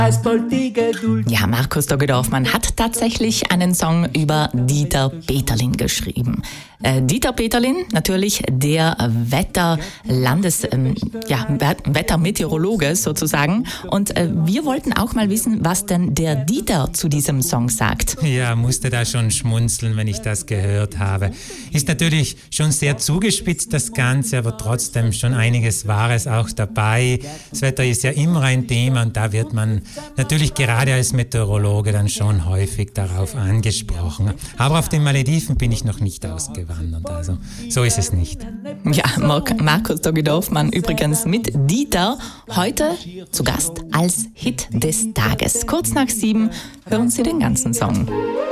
Ja, Markus Dogge-Dorfmann hat tatsächlich einen Song über Dieter Peterlin geschrieben. Dieter Peterlin, natürlich der Wettermeteorologe sozusagen. Und wir wollten auch mal wissen, was denn der Dieter zu diesem Song sagt. Ja, musste da schon schmunzeln, wenn ich das gehört habe. Ist natürlich schon sehr zugespitzt, das Ganze, aber trotzdem schon einiges Wahres auch dabei. Das Wetter ist ja immer ein Thema und da wird man natürlich gerade als Meteorologe dann schon häufig darauf angesprochen. Aber auf den Malediven bin ich noch nicht ausgewandert, also so ist es nicht. Ja, Markus Dogge-Dorfmann übrigens mit Dieter, heute zu Gast als Hit des Tages. Kurz nach 7 hören Sie den ganzen Song.